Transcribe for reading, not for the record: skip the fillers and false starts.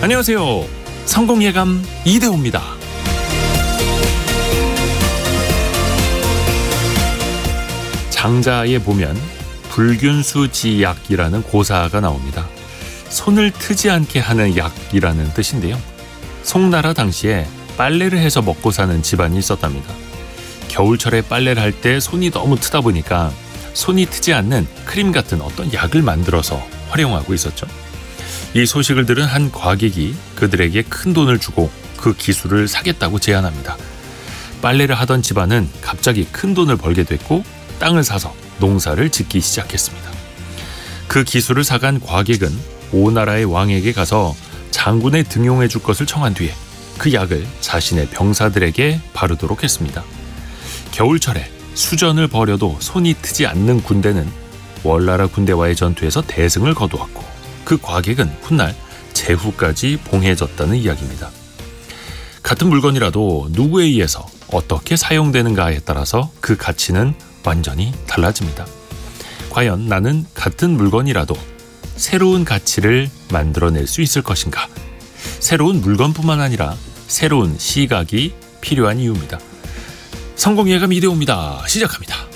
안녕하세요. 성공예감 이대호입니다. 장자에 보면 불균수지약이라는 고사가 나옵니다. 손을 트지 않게 하는 약이라는 뜻인데요. 송나라 당시에 빨래를 해서 먹고 사는 집안이 있었답니다. 겨울철에 빨래를 할 때 손이 너무 트다 보니까 손이 트지 않는 크림 같은 어떤 약을 만들어서 활용하고 있었죠. 이 소식을 들은 한 과객이 그들에게 큰 돈을 주고 그 기술을 사겠다고 제안합니다. 빨래를 하던 집안은 갑자기 큰 돈을 벌게 됐고 땅을 사서 농사를 짓기 시작했습니다. 그 기술을 사간 과객은 오나라의 왕에게 가서 장군에 등용해 줄 것을 청한 뒤에 그 약을 자신의 병사들에게 바르도록 했습니다. 겨울철에 수전을 벌여도 손이 트지 않는 군대는 월나라 군대와의 전투에서 대승을 거두었고 그 과객은 훗날 제후까지 봉해졌다는 이야기입니다. 같은 물건이라도 누구에 의해서 어떻게 사용되는가에 따라서 그 가치는 완전히 달라집니다. 과연 나는 같은 물건이라도 새로운 가치를 만들어낼 수 있을 것인가? 새로운 물건뿐만 아니라 새로운 시각이 필요한 이유입니다. 성공예감 이대호입니다. 시작합니다.